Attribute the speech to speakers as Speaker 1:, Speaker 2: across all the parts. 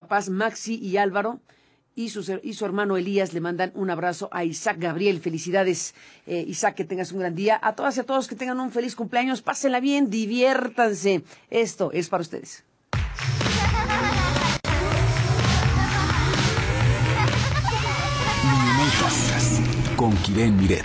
Speaker 1: papás Maxi y Álvaro y su hermano Elías le mandan un abrazo a Isaac Gabriel. Felicidades, Isaac, que tengas un gran día. A todas y a todos que tengan un feliz cumpleaños, pásenla bien, diviértanse. Esto es para ustedes.
Speaker 2: Con Kivén Miret.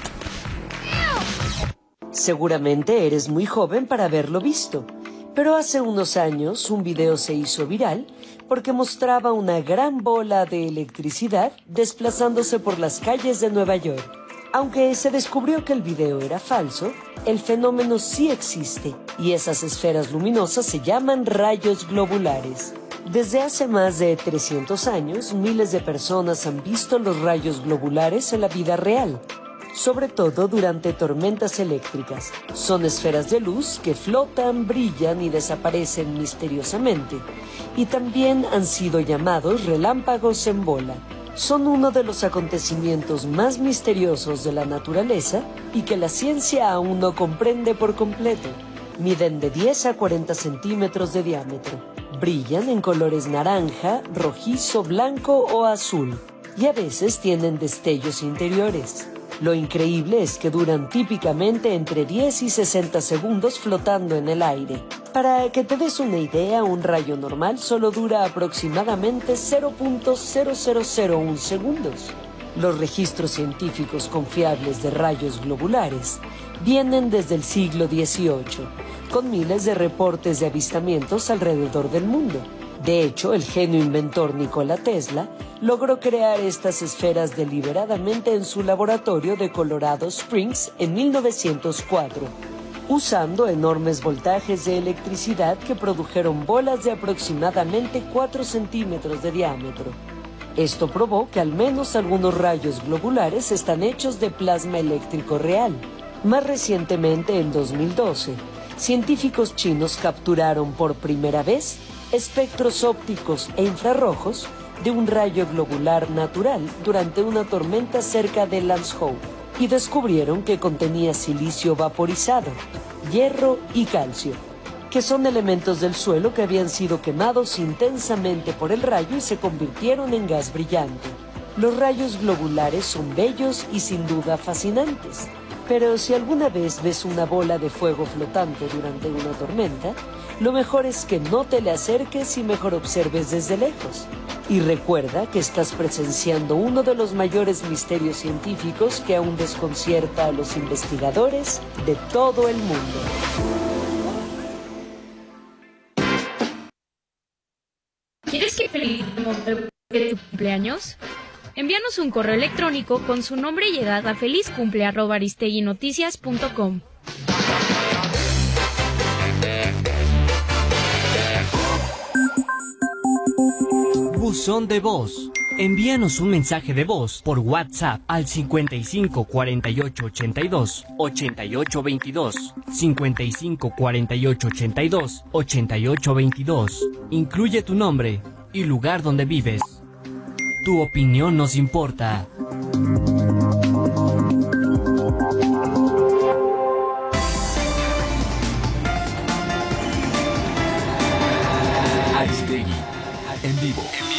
Speaker 3: Seguramente eres muy joven para haberlo visto, pero hace unos años un video se hizo viral porque mostraba una gran bola de electricidad desplazándose por las calles de Nueva York. Aunque se descubrió que el video era falso, el fenómeno sí existe y esas esferas luminosas se llaman rayos globulares. Desde hace más de 300 años, miles de personas han visto los rayos globulares en la vida real, sobre todo durante tormentas eléctricas. Son esferas de luz que flotan, brillan y desaparecen misteriosamente, y también han sido llamados relámpagos en bola. Son uno de los acontecimientos más misteriosos de la naturaleza y que la ciencia aún no comprende por completo. Miden de 10 a 40 centímetros de diámetro. Brillan en colores naranja, rojizo, blanco o azul, y a veces tienen destellos interiores. Lo increíble es que duran típicamente entre 10 y 60 segundos flotando en el aire. Para que te des una idea, un rayo normal solo dura aproximadamente 0.0001 segundos. Los registros científicos confiables de rayos globulares vienen desde el siglo XVIII, con miles de reportes de avistamientos alrededor del mundo. De hecho, el genio inventor Nikola Tesla logró crear estas esferas deliberadamente en su laboratorio de Colorado Springs en 1904, usando enormes voltajes de electricidad que produjeron bolas de aproximadamente 4 centímetros de diámetro. Esto probó que al menos algunos rayos globulares están hechos de plasma eléctrico real. Más recientemente, en 2012, científicos chinos capturaron por primera vez espectros ópticos e infrarrojos de un rayo globular natural durante una tormenta cerca de Lanzhou y descubrieron que contenía silicio vaporizado, hierro y calcio, que son elementos del suelo que habían sido quemados intensamente por el rayo y se convirtieron en gas brillante. Los rayos globulares son bellos y sin duda fascinantes. Pero si alguna vez ves una bola de fuego flotante durante una tormenta, lo mejor es que no te le acerques y mejor observes desde lejos. Y recuerda que estás presenciando uno de los mayores misterios científicos que aún desconcierta a los investigadores de todo el mundo.
Speaker 4: ¿Quieres que felicitemos tu cumpleaños? Envíanos un correo electrónico con su nombre y edad a felizcumple@aristeguinoticias.com.
Speaker 5: Buzón de voz. Envíanos un mensaje de voz por WhatsApp al 55 48 82 88 22, 55 48 82 88 22. Incluye tu nombre y lugar donde vives. Tu opinión nos importa.
Speaker 2: Aristegui, en vivo.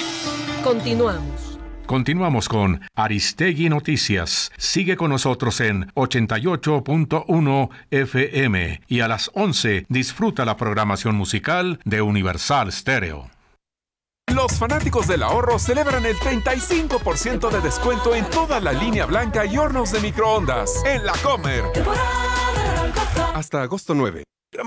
Speaker 6: Continuamos con Aristegui Noticias. Sigue con nosotros en 88.1 FM y a las 11 disfruta la programación musical de Universal Stereo.
Speaker 7: Los fanáticos del ahorro celebran el 35% de descuento en toda la línea blanca y hornos de microondas en La Comer. Hasta agosto 9.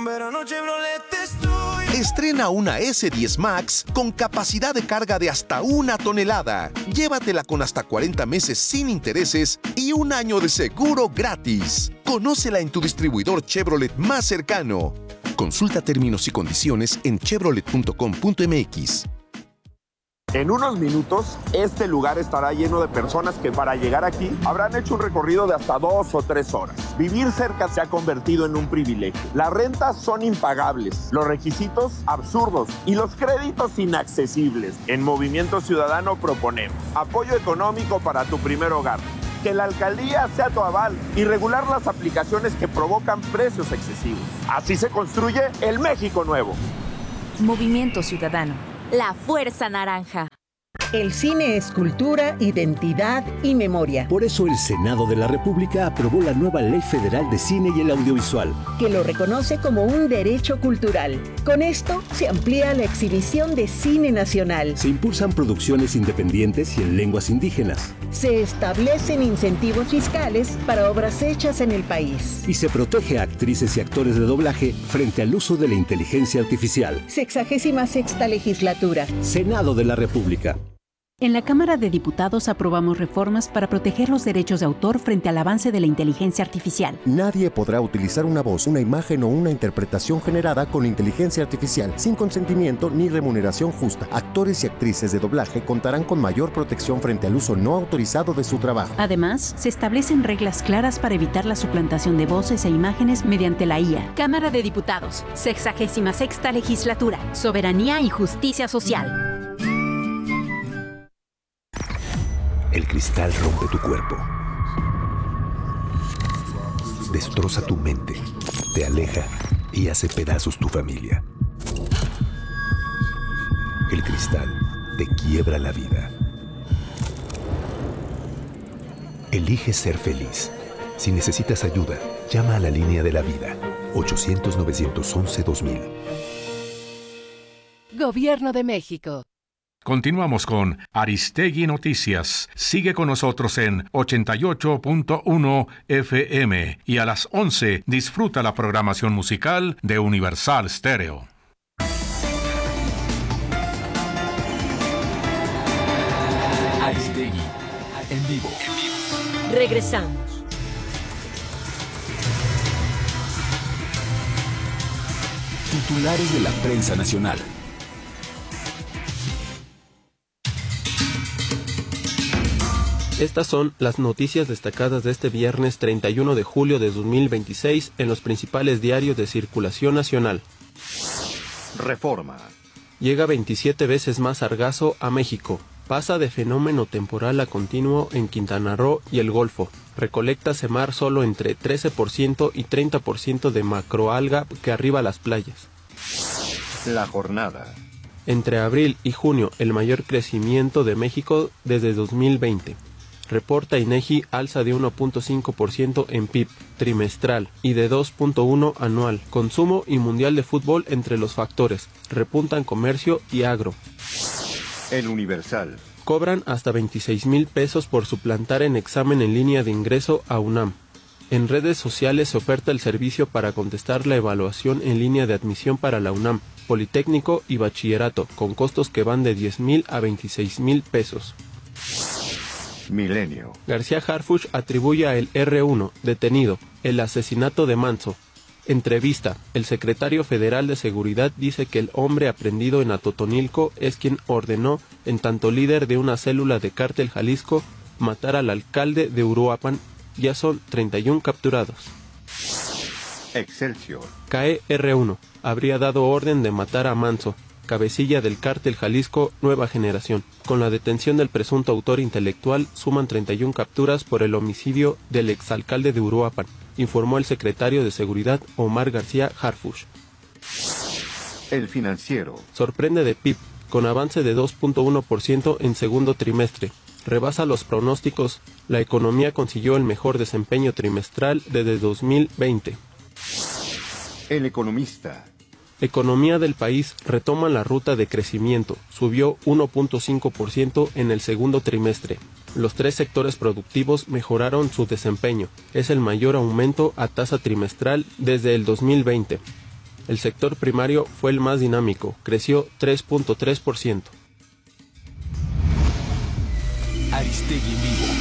Speaker 8: Estrena una S10 Max con capacidad de carga de hasta 1 tonelada. Llévatela con hasta 40 meses sin intereses y 1 año de seguro gratis. Conócela en tu distribuidor Chevrolet más cercano. Consulta términos y condiciones en chevrolet.com.mx.
Speaker 9: En unos minutos, este lugar estará lleno de personas que para llegar aquí habrán hecho un recorrido de hasta 2 o 3 horas. Vivir cerca se ha convertido en un privilegio. Las rentas son impagables, los requisitos absurdos y los créditos inaccesibles. En Movimiento Ciudadano proponemos apoyo económico para tu primer hogar, que la alcaldía sea tu aval y regular las aplicaciones que provocan precios excesivos. Así se construye el México nuevo.
Speaker 10: Movimiento Ciudadano. La Fuerza Naranja. El cine es cultura, identidad y memoria.
Speaker 11: Por eso el Senado de la República aprobó la nueva Ley Federal de Cine y el Audiovisual,
Speaker 10: que lo reconoce como un derecho cultural. Con esto se amplía la exhibición de cine nacional.
Speaker 11: Se impulsan producciones independientes y en lenguas indígenas.
Speaker 10: Se establecen incentivos fiscales para obras hechas en el país.
Speaker 11: Y se protege a actrices y actores de doblaje frente al uso de la inteligencia artificial.
Speaker 10: 66ª legislatura.
Speaker 11: Senado de la República.
Speaker 12: En la Cámara de Diputados aprobamos reformas para proteger los derechos de autor frente al avance de la inteligencia artificial.
Speaker 13: Nadie podrá utilizar una voz, una imagen o una interpretación generada con inteligencia artificial sin consentimiento ni remuneración justa. Actores y actrices de doblaje contarán con mayor protección frente al uso no autorizado de su trabajo.
Speaker 12: Además, se establecen reglas claras para evitar la suplantación de voces e imágenes mediante la IA.
Speaker 14: Cámara de Diputados, 66ª legislatura, soberanía y justicia social.
Speaker 15: El cristal rompe tu cuerpo, destroza tu mente, te aleja y hace pedazos tu familia. El cristal te quiebra la vida. Elige ser feliz. Si necesitas ayuda, llama a la línea de la vida, 800-911-2000.
Speaker 16: Gobierno de México.
Speaker 6: Continuamos con Aristegui Noticias. Sigue con nosotros en 88.1 FM y a las 11 disfruta la programación musical de Universal Stereo.
Speaker 2: Aristegui en vivo.
Speaker 3: Regresamos.
Speaker 2: Titulares de la prensa nacional.
Speaker 17: Estas son las noticias destacadas de este viernes 31 de julio de 2026 en los principales diarios de circulación nacional.
Speaker 18: Reforma.
Speaker 17: Llega 27 veces más sargazo a México. Pasa de fenómeno temporal a continuo en Quintana Roo y el Golfo. Recolecta semar solo entre 13% y 30% de macroalga que arriba las playas.
Speaker 18: La jornada.
Speaker 17: Entre abril y junio, el mayor crecimiento de México desde 2020. Reporta INEGI alza de 1.5% en PIB trimestral y de 2.1% anual. Consumo y Mundial de Fútbol entre los factores. Repuntan comercio y agro.
Speaker 18: El Universal.
Speaker 17: Cobran hasta 26,000 pesos por suplantar en examen en línea de ingreso a UNAM. En redes sociales se oferta el servicio para contestar la evaluación en línea de admisión para la UNAM, Politécnico y Bachillerato, con costos que van de 10,000 a 26,000 pesos.
Speaker 18: Milenio.
Speaker 17: García Harfuch atribuye a el R1, detenido, el asesinato de Manso. Entrevista. El secretario federal de Seguridad dice que el hombre aprehendido en Atotonilco es quien ordenó, en tanto líder de una célula de Cártel Jalisco, matar al alcalde de Uruapan. Ya son 31 capturados.
Speaker 18: Excelsior.
Speaker 17: CAE R1. Habría dado orden de matar a Manso, cabecilla del Cártel Jalisco Nueva Generación. Con la detención del presunto autor intelectual, suman 31 capturas por el homicidio del exalcalde de Uruapan, informó el secretario de Seguridad Omar García Harfuch.
Speaker 18: El Financiero.
Speaker 17: Sorprende de PIB, con avance de 2.1% en segundo trimestre. Rebasa los pronósticos. La economía consiguió el mejor desempeño trimestral desde 2020.
Speaker 18: El Economista.
Speaker 17: Economía del país retoma la ruta de crecimiento, subió 1.5% en el segundo trimestre. Los 3 sectores productivos mejoraron su desempeño, es el mayor aumento a tasa trimestral desde el 2020. El sector primario fue el más dinámico, creció 3.3%.
Speaker 2: Aristegui en vivo.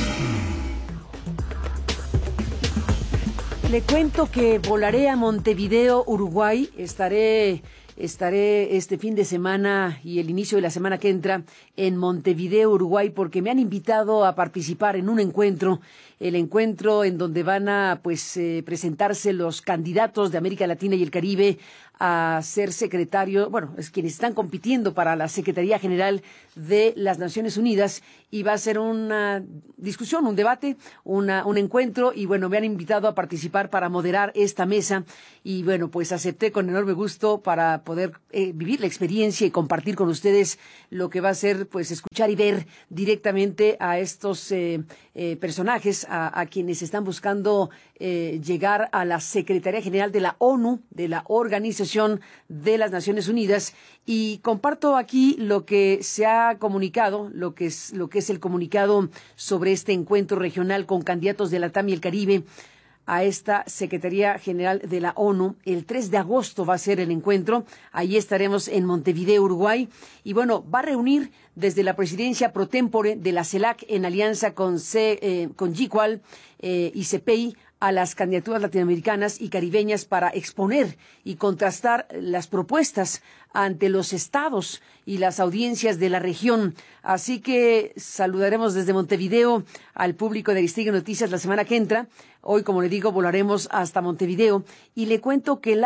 Speaker 1: Le cuento que volaré a Montevideo, Uruguay. Estaré este fin de semana y el inicio de la semana que entra en Montevideo, Uruguay, porque me han invitado a participar en un encuentro, el encuentro en donde van a presentarse los candidatos de América Latina y el Caribe a ser secretario, bueno, es quienes están compitiendo para la Secretaría General de las Naciones Unidas, y va a ser una discusión, un debate, un encuentro, y bueno, me han invitado a participar para moderar esta mesa, y bueno, pues acepté con enorme gusto para poder vivir la experiencia y compartir con ustedes lo que va a ser, pues, escuchar y ver directamente a estos personajes, a quienes están buscando llegar a la Secretaría General de la ONU, de la Organización de las Naciones Unidas, y comparto aquí lo que se ha comunicado, lo que es el comunicado sobre este encuentro regional con candidatos de Latam y el Caribe a esta Secretaría General de la ONU. El 3 de agosto va a ser el encuentro. Allí estaremos en Montevideo, Uruguay. Y bueno, va a reunir desde la presidencia pro tempore de la CELAC en alianza con GICUAL y CEPEI a las candidaturas latinoamericanas y caribeñas para exponer y contrastar las propuestas ante los estados y las audiencias de la región. Así que saludaremos desde Montevideo al público de Aristegui Noticias la semana que entra. Hoy, como le digo, volaremos hasta Montevideo, y le cuento que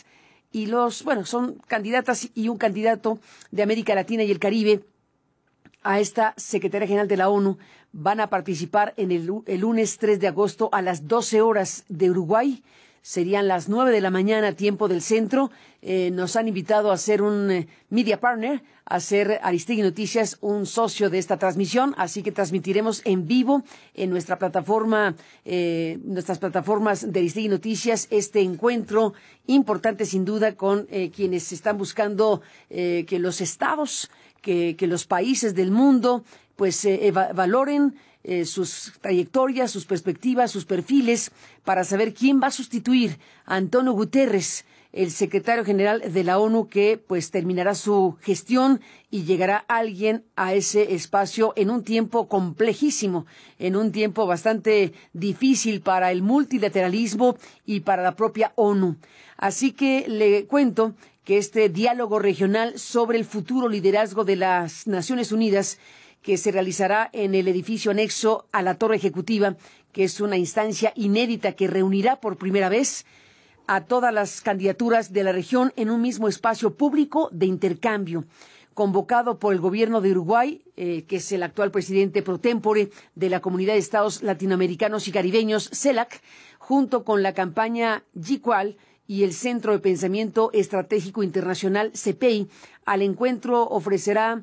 Speaker 1: son candidatas y un candidato de América Latina y el Caribe a esta Secretaría General de la ONU. Van a participar en el lunes 3 de agosto a las 12 horas de Uruguay. Serían las 9 de la mañana, tiempo del centro. Nos han invitado a ser un media partner, a ser Aristegui Noticias un socio de esta transmisión. Así que transmitiremos en vivo en nuestra plataforma, nuestras plataformas de Aristegui Noticias, este encuentro importante sin duda con quienes están buscando que los estados, que los países del mundo pues valoren sus trayectorias, sus perspectivas, sus perfiles, para saber quién va a sustituir a Antonio Guterres, el secretario general de la ONU, que pues terminará su gestión y llegará alguien a ese espacio en un tiempo complejísimo, en un tiempo bastante difícil para el multilateralismo y para la propia ONU. Así que le cuento que este diálogo regional sobre el futuro liderazgo de las Naciones Unidas, que se realizará en el edificio anexo a la Torre Ejecutiva, que es una instancia inédita que reunirá por primera vez a todas las candidaturas de la región en un mismo espacio público de intercambio, convocado por el gobierno de Uruguay, que es el actual presidente pro tempore de la Comunidad de Estados Latinoamericanos y Caribeños, CELAC, junto con la campaña GICUAL y el Centro de Pensamiento Estratégico Internacional, CEPEI. El encuentro ofrecerá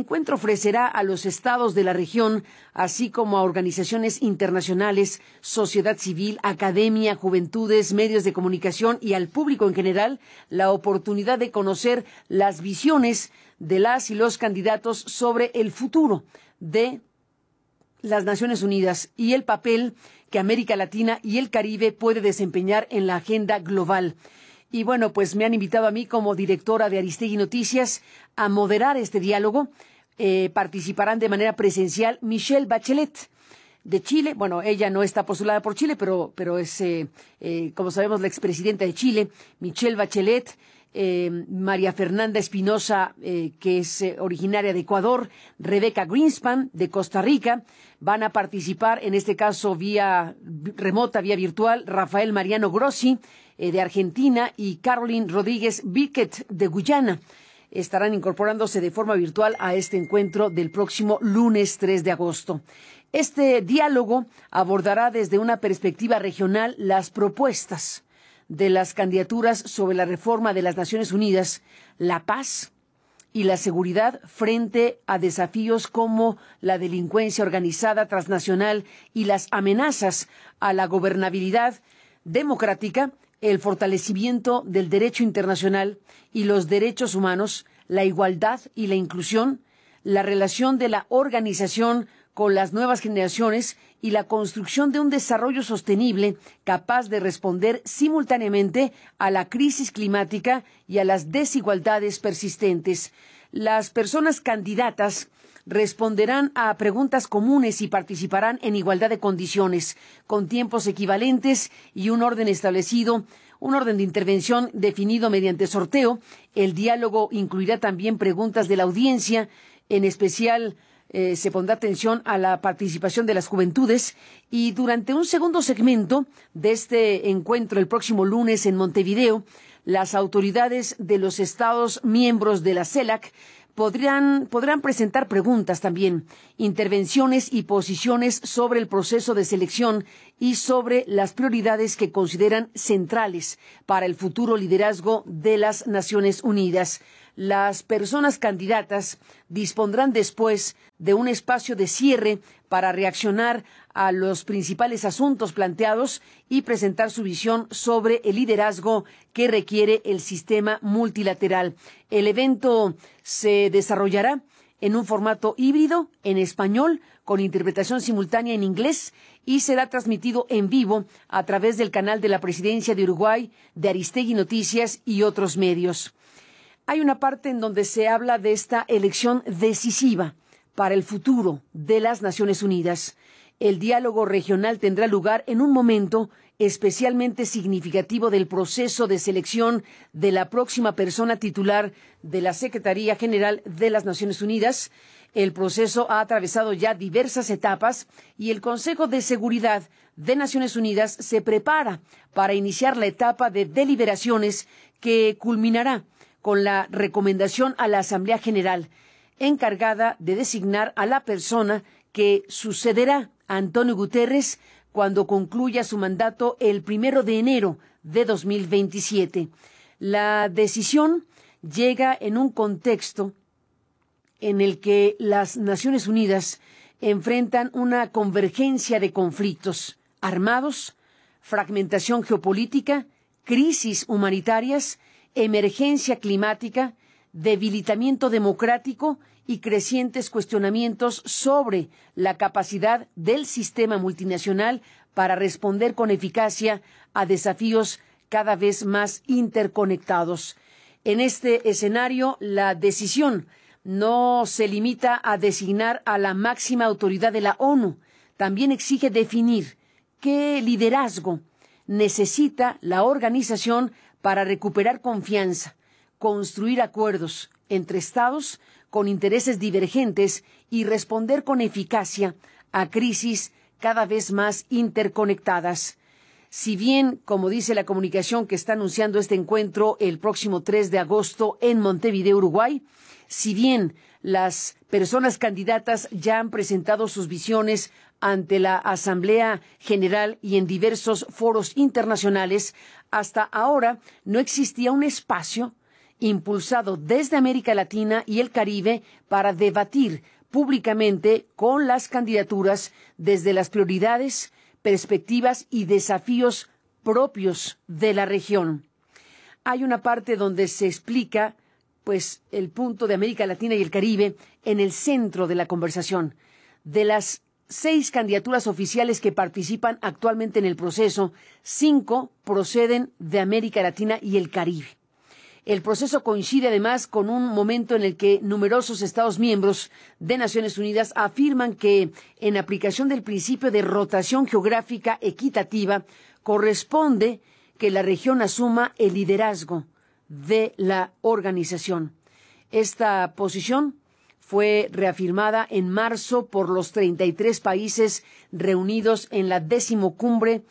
Speaker 1: a los estados de la región, así como a organizaciones internacionales, sociedad civil, academia, juventudes, medios de comunicación y al público en general, la oportunidad de conocer las visiones de las y los candidatos sobre el futuro de las Naciones Unidas y el papel que América Latina y el Caribe puede desempeñar en la agenda global. Y bueno, pues me han invitado a mí como directora de Aristegui Noticias a moderar este diálogo. Participarán de manera presencial Michelle Bachelet, de Chile. Bueno, ella no está postulada por Chile, pero es, como sabemos, la expresidenta de Chile, Michelle Bachelet. María Fernanda Espinosa, que es originaria de Ecuador, Rebeca Greenspan de Costa Rica. Van a participar, en este caso vía remota, vía virtual, Rafael Mariano Grossi de Argentina y Caroline Rodríguez Birket de Guyana. Estarán incorporándose de forma virtual a este encuentro del próximo lunes 3 de agosto. Este diálogo abordará desde una perspectiva regional las propuestas de las candidaturas sobre la reforma de las Naciones Unidas, la paz y la seguridad frente a desafíos como la delincuencia organizada transnacional y las amenazas a la gobernabilidad democrática, el fortalecimiento del derecho internacional y los derechos humanos, la igualdad y la inclusión, la relación de la organización con las nuevas generaciones y la construcción de un desarrollo sostenible capaz de responder simultáneamente a la crisis climática y a las desigualdades persistentes. Las personas candidatas responderán a preguntas comunes y participarán en igualdad de condiciones, con tiempos equivalentes y un orden establecido, un orden de intervención definido mediante sorteo. El diálogo incluirá también preguntas de la audiencia, en especial se pondrá atención a la participación de las juventudes y durante un segundo segmento de este encuentro el próximo lunes en Montevideo, las autoridades de los estados miembros de la CELAC podrán presentar preguntas también, intervenciones y posiciones sobre el proceso de selección y sobre las prioridades que consideran centrales para el futuro liderazgo de las Naciones Unidas. Las personas candidatas dispondrán después de un espacio de cierre para reaccionar a los principales asuntos planteados y presentar su visión sobre el liderazgo que requiere el sistema multilateral. El evento se desarrollará en un formato híbrido en español con interpretación simultánea en inglés y será transmitido en vivo a través del canal de la Presidencia de Uruguay, de Aristegui Noticias y otros medios. Hay una parte en donde se habla de esta elección decisiva para el futuro de las Naciones Unidas. El diálogo regional tendrá lugar en un momento especialmente significativo del proceso de selección de la próxima persona titular de la Secretaría General de las Naciones Unidas. El proceso ha atravesado ya diversas etapas y el Consejo de Seguridad de Naciones Unidas se prepara para iniciar la etapa de deliberaciones que culminará con la recomendación a la Asamblea General, encargada de designar a la persona que sucederá a Antonio Guterres cuando concluya su mandato el 1 de enero de 2027. La decisión llega en un contexto en el que las Naciones Unidas enfrentan una convergencia de conflictos armados, fragmentación geopolítica, crisis humanitarias, emergencia climática, debilitamiento democrático y crecientes cuestionamientos sobre la capacidad del sistema multinacional para responder con eficacia a desafíos cada vez más interconectados. En este escenario, la decisión no se limita a designar a la máxima autoridad de la ONU, también exige definir qué liderazgo necesita la organización para recuperar confianza, construir acuerdos entre estados con intereses divergentes y responder con eficacia a crisis cada vez más interconectadas. Si bien, como dice la comunicación que está anunciando este encuentro el próximo 3 de agosto en Montevideo, Uruguay, si bien las personas candidatas ya han presentado sus visiones ante la Asamblea General y en diversos foros internacionales, hasta ahora no existía un espacio impulsado desde América Latina y el Caribe para debatir públicamente con las candidaturas desde las prioridades, perspectivas y desafíos propios de la región. Hay una parte donde se explica, pues, el punto de América Latina y el Caribe en el centro de la conversación. De las 6 candidaturas oficiales que participan actualmente en el proceso, 5 proceden de América Latina y el Caribe. El proceso coincide además con un momento en el que numerosos Estados miembros de Naciones Unidas afirman que, en aplicación del principio de rotación geográfica equitativa, corresponde que la región asuma el liderazgo de la organización. Esta posición fue reafirmada en marzo por los 33 países reunidos en la décima cumbre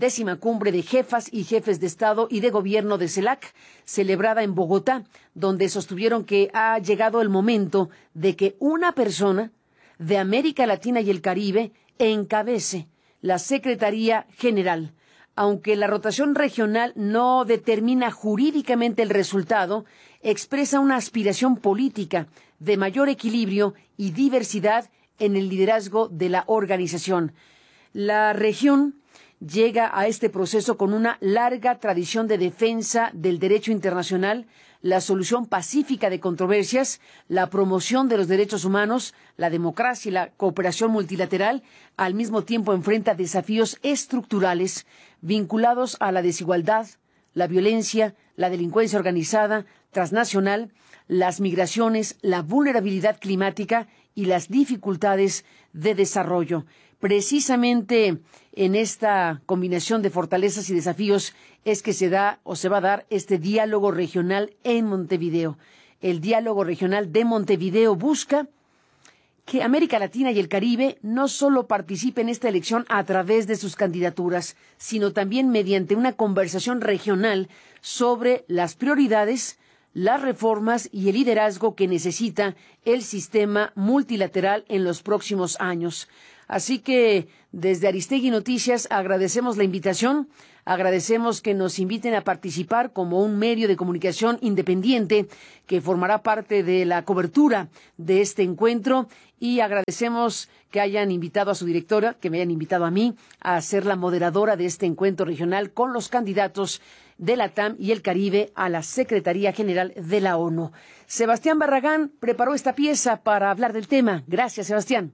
Speaker 1: de jefas y jefes de Estado y de Gobierno de CELAC, celebrada en Bogotá, donde sostuvieron que ha llegado el momento de que una persona de América Latina y el Caribe encabece la Secretaría General. Aunque la rotación regional no determina jurídicamente el resultado, expresa una aspiración política de mayor equilibrio y diversidad en el liderazgo de la organización. La región llega a este proceso con una larga tradición de defensa del derecho internacional, la solución pacífica de controversias, la promoción de los derechos humanos, la democracia y la cooperación multilateral. Al mismo tiempo enfrenta desafíos estructurales vinculados a la desigualdad, la violencia, la delincuencia organizada, transnacional, las migraciones, la vulnerabilidad climática y las dificultades de desarrollo. Precisamente en esta combinación de fortalezas y desafíos es que se da o se va a dar este diálogo regional en Montevideo. El diálogo regional de Montevideo busca que América Latina y el Caribe no solo participen en esta elección a través de sus candidaturas, sino también mediante una conversación regional sobre las prioridades, las reformas y el liderazgo que necesita el sistema multilateral en los próximos años. Así que desde Aristegui Noticias agradecemos la invitación, agradecemos que nos inviten a participar como un medio de comunicación independiente que formará parte de la cobertura de este encuentro y agradecemos que hayan invitado a su directora, que me hayan invitado a mí a ser la moderadora de este encuentro regional con los candidatos de la TAM y el Caribe a la Secretaría General de la ONU. Sebastián Barragán preparó esta pieza para hablar del tema. Gracias, Sebastián.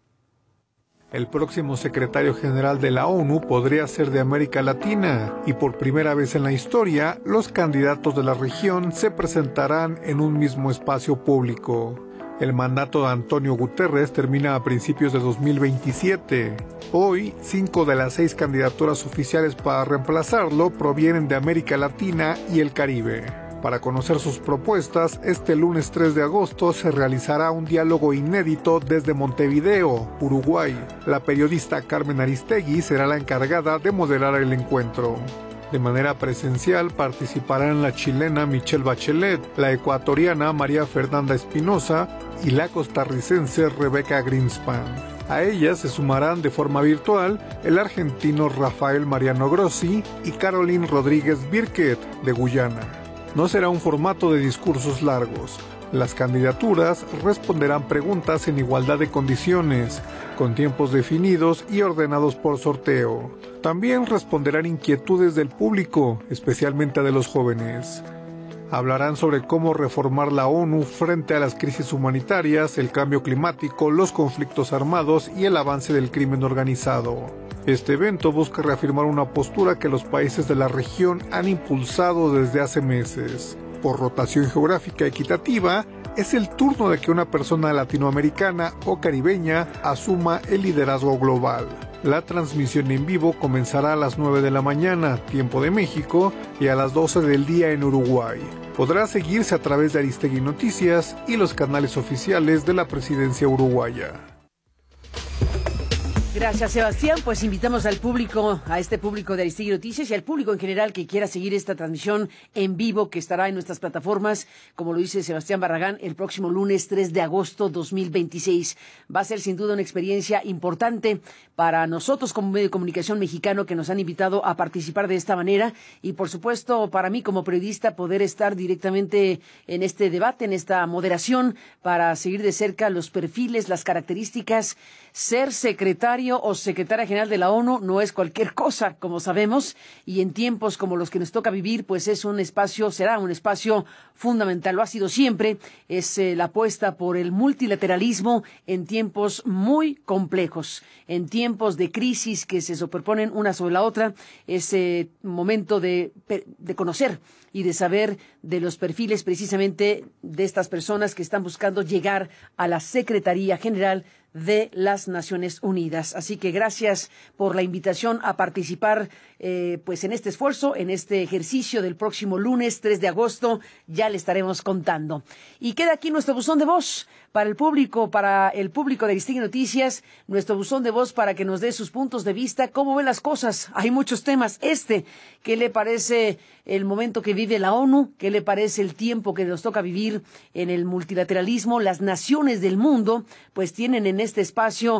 Speaker 16: El próximo secretario general de la ONU podría ser de América Latina y por primera vez en la historia, los candidatos de la región se presentarán en un mismo espacio público. El mandato de Antonio Guterres termina a principios de 2027. Hoy, 5 de las 6 candidaturas oficiales para reemplazarlo provienen de América Latina y el Caribe. Para conocer sus propuestas, este lunes 3 de agosto se realizará un diálogo inédito desde Montevideo, Uruguay. La periodista Carmen Aristegui será la encargada de moderar el encuentro. De manera presencial participarán la chilena Michelle Bachelet, la ecuatoriana María Fernanda Espinosa y la costarricense Rebeca Greenspan. A ellas se sumarán de forma virtual el argentino Rafael Mariano Grossi y Caroline Rodríguez Birket, de Guyana. No será un formato de discursos largos. Las candidaturas responderán preguntas en igualdad de condiciones, con tiempos definidos y ordenados por sorteo. También responderán inquietudes del público, especialmente de los jóvenes. Hablarán sobre cómo reformar la ONU frente a las crisis humanitarias, el cambio climático, los conflictos armados y el avance del crimen organizado. Este evento busca reafirmar una postura que los países de la región han impulsado desde hace meses. Por rotación geográfica equitativa, es el turno de que una persona latinoamericana o caribeña asuma el liderazgo global. La transmisión en vivo comenzará a las 9 de la mañana, tiempo de México, y a las 12 del día en Uruguay. Podrá seguirse a través de Aristegui Noticias y los canales oficiales de la presidencia uruguaya.
Speaker 1: Gracias, Sebastián. Pues invitamos al público, a este público de Aristegui Noticias y al público en general que quiera seguir esta transmisión en vivo que estará en nuestras plataformas, como lo dice Sebastián Barragán, el próximo lunes 3 de agosto 2026. Va a ser sin duda una experiencia importante para nosotros como medio de comunicación mexicano que nos han invitado a participar de esta manera y, por supuesto, para mí como periodista poder estar directamente en este debate, en esta moderación, para seguir de cerca los perfiles, las características. Ser secretario o secretaria general de la ONU no es cualquier cosa, como sabemos, y en tiempos como los que nos toca vivir, pues es un espacio, será un espacio fundamental, lo ha sido siempre, es la apuesta por el multilateralismo en tiempos muy complejos, en tiempos de crisis que se superponen una sobre la otra, es momento de conocer y de saber de los perfiles precisamente de estas personas que están buscando llegar a la Secretaría General de las Naciones Unidas. Así que gracias por la invitación a participar pues en este esfuerzo, en este ejercicio del próximo lunes 3 de agosto. Ya le estaremos contando. Y queda aquí nuestro buzón de voz para el público de Aristegui Noticias, nuestro buzón de voz para que nos dé sus puntos de vista, cómo ve las cosas. Hay muchos temas. ¿Qué le parece el momento que vive la ONU? ¿Qué le parece el tiempo que nos toca vivir en el multilateralismo? Las naciones del mundo pues tienen en este espacio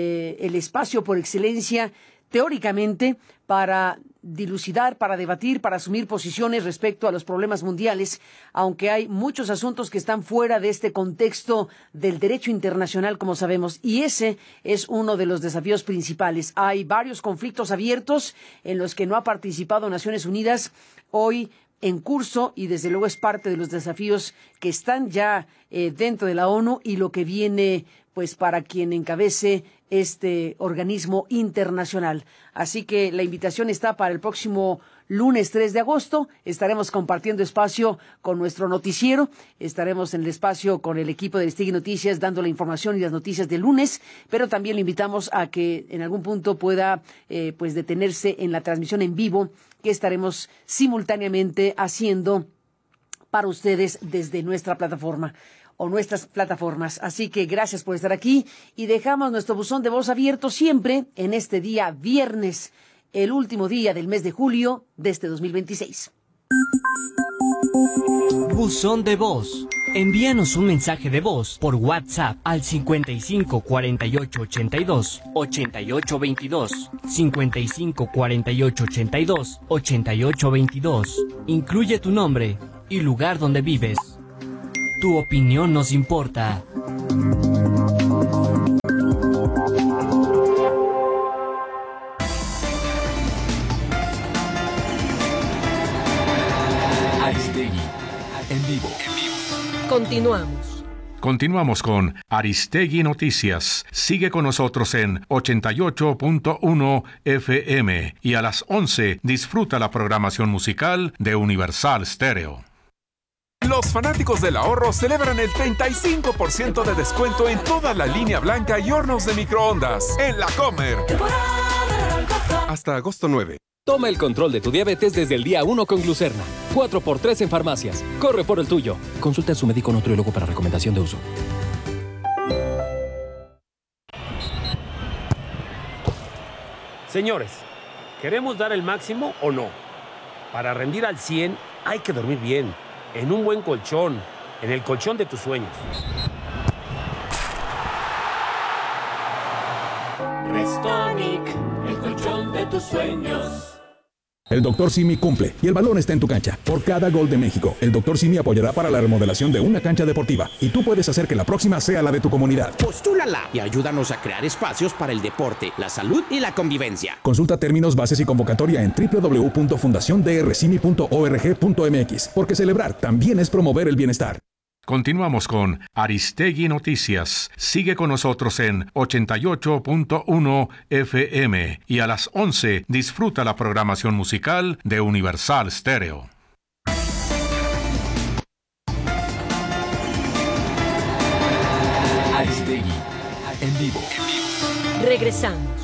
Speaker 1: el espacio por excelencia teóricamente para dilucidar, para debatir, para asumir posiciones respecto a los problemas mundiales, aunque hay muchos asuntos que están fuera de este contexto del derecho internacional, como sabemos, y ese es uno de los desafíos principales. Hay varios conflictos abiertos en los que no ha participado Naciones Unidas hoy en curso y desde luego es parte de los desafíos que están ya dentro de la ONU y lo que viene pues para quien encabece este organismo internacional. Así que la invitación está para el próximo lunes 3 de agosto. Estaremos compartiendo espacio con nuestro noticiero. Estaremos en el espacio con el equipo de Aristegui Noticias dando la información y las noticias del lunes, pero también le invitamos a que en algún punto pueda pues detenerse en la transmisión en vivo que estaremos simultáneamente haciendo para ustedes desde nuestra plataforma. o nuestras plataformas. Así que gracias por estar aquí y dejamos nuestro buzón de voz abierto siempre en este día viernes, el último día del mes de julio de este 2026.
Speaker 5: Buzón de voz. Envíanos un mensaje de voz por WhatsApp al 55 48 82 88 22. 55 48 82 88 22. Incluye tu nombre y lugar donde vives. Tu opinión nos importa.
Speaker 2: Aristegui, en vivo.
Speaker 3: Continuamos.
Speaker 6: Continuamos con Aristegui Noticias. Sigue con nosotros en 88.1 FM y a las 11 disfruta la programación musical de Universal Stereo.
Speaker 7: Los fanáticos del ahorro celebran el 35% de descuento en toda la línea blanca y hornos de microondas en La Comer.
Speaker 19: Hasta agosto 9.
Speaker 20: Toma el control de tu diabetes desde el día 1 con Glucerna. 4x3 en farmacias. Corre por el tuyo. Consulta a su médico nutriólogo para recomendación de uso.
Speaker 21: Señores, ¿queremos dar el máximo o no? Para rendir al 100 hay que dormir bien, en un buen colchón, en el colchón de tus sueños.
Speaker 22: Restonic, el colchón de tus sueños.
Speaker 23: El Dr. Simi cumple y el balón está en tu cancha. Por cada gol de México, el Dr. Simi apoyará para la remodelación de una cancha deportiva y tú puedes hacer que la próxima sea la de tu comunidad.
Speaker 24: Postúlala y ayúdanos a crear espacios para el deporte, la salud y la convivencia.
Speaker 23: Consulta términos, bases y convocatoria en www.fundaciondrsimi.org.mx, porque celebrar también es promover el bienestar.
Speaker 6: Continuamos con Aristegui Noticias. Sigue con nosotros en 88.1 FM y a las 11 disfruta la programación musical de Universal Stereo.
Speaker 2: Aristegui, en vivo.
Speaker 3: Regresamos.